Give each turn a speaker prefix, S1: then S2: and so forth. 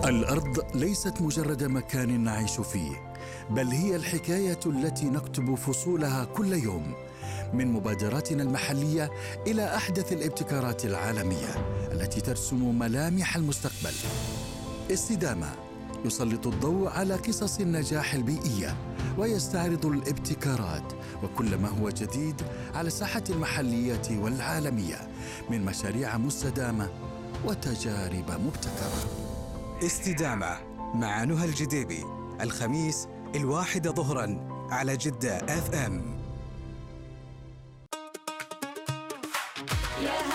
S1: الأرض ليست مجرد مكان نعيش فيه، بل هي الحكاية التي نكتب فصولها كل يوم، من مبادراتنا المحلية إلى أحدث الابتكارات العالمية التي ترسم ملامح المستقبل. استدامة يسلط الضوء على قصص النجاح البيئية ويستعرض الابتكارات وكل ما هو جديد على الساحة المحلية والعالمية من مشاريع مستدامة وتجارب مبتكرة.
S2: استدامة مع نهى الجديبي، الخميس 1 ظهراً على جدة FM.